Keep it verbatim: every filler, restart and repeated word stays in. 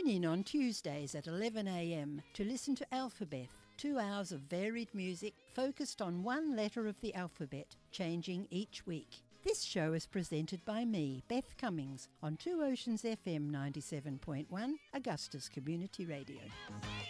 in on Tuesdays at eleven a m to listen to Alphabeth, two hours of varied music focused on one letter of the alphabet, changing each week. This show is presented by me, Beth Cummings, on Two Oceans F M ninety-seven point one, Augusta's Community Radio.